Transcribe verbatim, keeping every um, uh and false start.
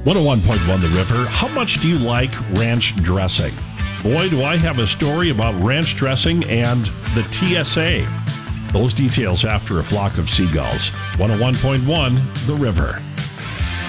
one oh one point one The River. How much do you like ranch dressing? Boy, do I have a story about ranch dressing and the T S A. Those details after a flock of seagulls. one oh one point one The River.